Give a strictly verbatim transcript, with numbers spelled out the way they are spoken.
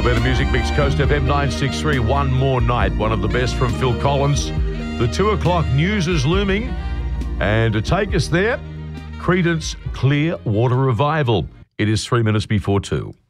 Better Music Mix, Coast F M nine six three. One More Night, one of the best from Phil Collins. The two o'clock news is looming. And to take us there, Creedence Clearwater Revival. It is three minutes before two.